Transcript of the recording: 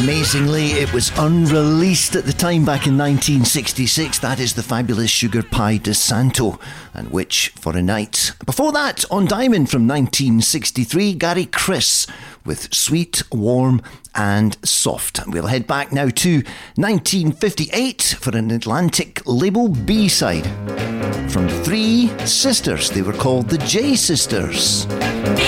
Amazingly, it was unreleased at the time back in 1966. That is the fabulous Sugar Pie DeSanto and Witch for a Night. Before that, on Diamond from 1963, Gary Criss with Sweet, Warm and Soft. We'll head back now to 1958 for an Atlantic label B-side from three sisters. They were called the J Sisters.